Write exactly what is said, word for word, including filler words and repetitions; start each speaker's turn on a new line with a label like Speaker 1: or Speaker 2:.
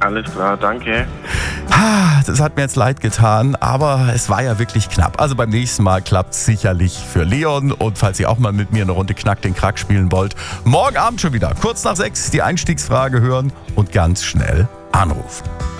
Speaker 1: Alles klar, danke.
Speaker 2: Das hat mir jetzt leid getan, aber es war ja wirklich knapp. Also beim nächsten Mal klappt es sicherlich für Leon. Und falls ihr auch mal mit mir eine Runde Knack den Krack spielen wollt, morgen Abend schon wieder, kurz nach sechs, die Einstiegsfrage hören und ganz schnell anrufen.